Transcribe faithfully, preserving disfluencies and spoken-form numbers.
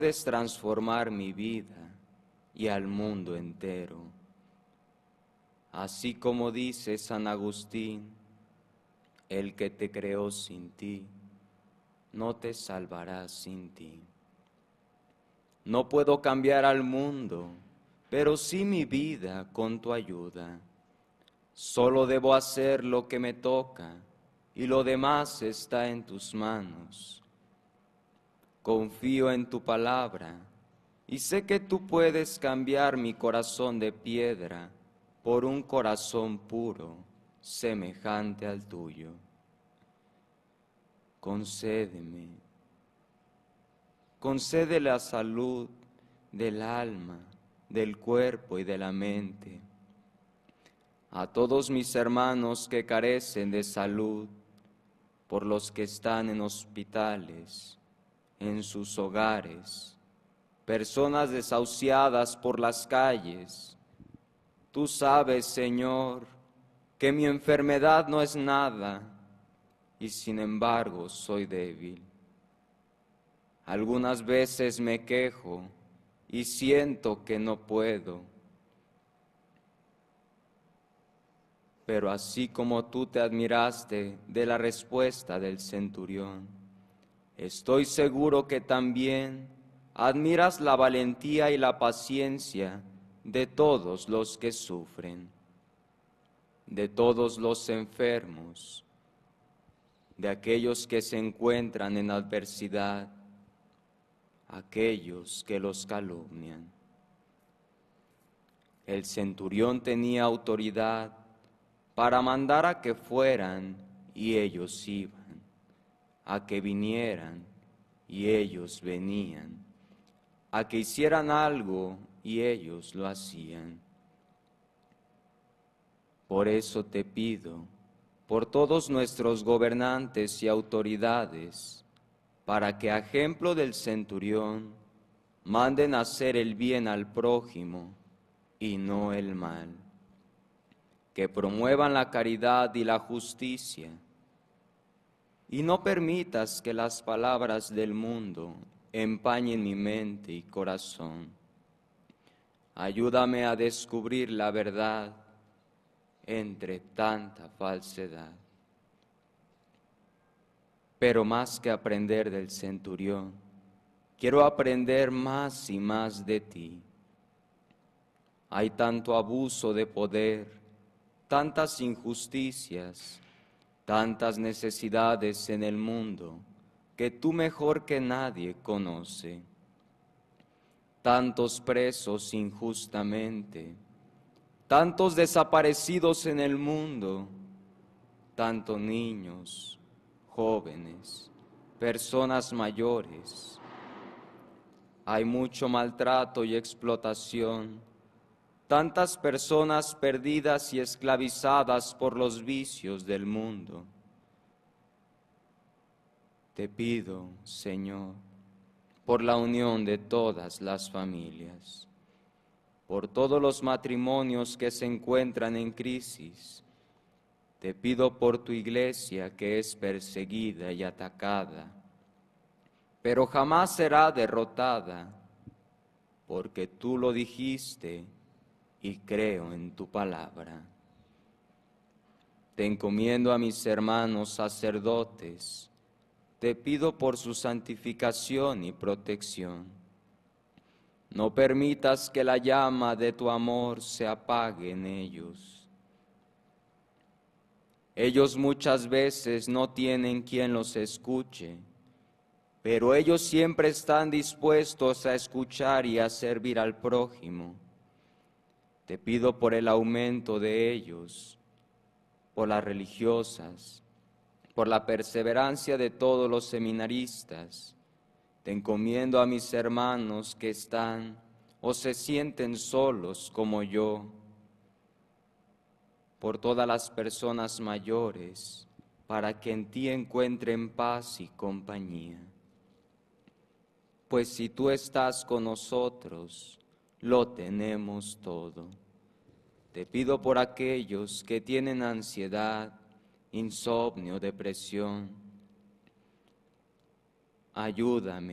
puedes transformar mi vida y al mundo entero. Así como dice San Agustín, el que te creó sin ti, no te salvará sin ti. No puedo cambiar al mundo, pero sí mi vida con tu ayuda. Solo debo hacer lo que me toca y lo demás está en tus manos. Confío en tu palabra y sé que tú puedes cambiar mi corazón de piedra por un corazón puro, semejante al tuyo. Concédeme, concede la salud del alma, del cuerpo y de la mente. A todos mis hermanos que carecen de salud, por los que están en hospitales, en sus hogares, personas desahuciadas por las calles. Tú sabes, Señor, que mi enfermedad no es nada y sin embargo soy débil. Algunas veces me quejo y siento que no puedo. Pero así como tú te admiraste de la respuesta del centurión, estoy seguro que también admiras la valentía y la paciencia de todos los que sufren, de todos los enfermos, de aquellos que se encuentran en adversidad, aquellos que los calumnian. El centurión tenía autoridad para mandar a que fueran y ellos iban, a que vinieran y ellos venían, a que hicieran algo y ellos lo hacían. Por eso te pido, por todos nuestros gobernantes y autoridades, para que a ejemplo del centurión manden hacer el bien al prójimo y no el mal, que promuevan la caridad y la justicia, y no permitas que las palabras del mundo empañen mi mente y corazón. Ayúdame a descubrir la verdad entre tanta falsedad. Pero más que aprender del centurión, quiero aprender más y más de ti. Hay tanto abuso de poder, tantas injusticias, tantas necesidades en el mundo que tú mejor que nadie conoce. Tantos presos injustamente, tantos desaparecidos en el mundo, tantos niños, jóvenes, personas mayores. Hay mucho maltrato y explotación, tantas personas perdidas y esclavizadas por los vicios del mundo. Te pido, Señor, por la unión de todas las familias, por todos los matrimonios que se encuentran en crisis. Te pido por tu iglesia que es perseguida y atacada, pero jamás será derrotada, porque tú lo dijiste y creo en tu palabra. Te encomiendo a mis hermanos sacerdotes, te pido por su santificación y protección. No permitas que la llama de tu amor se apague en ellos. Ellos muchas veces no tienen quien los escuche, pero ellos siempre están dispuestos a escuchar y a servir al prójimo. Te pido por el aumento de ellos, por las religiosas, por la perseverancia de todos los seminaristas. Te encomiendo a mis hermanos que están o se sienten solos como yo, por todas las personas mayores, para que en ti encuentren paz y compañía. Pues si tú estás con nosotros, lo tenemos todo. Te pido por aquellos que tienen ansiedad, insomnio, depresión. Ayúdame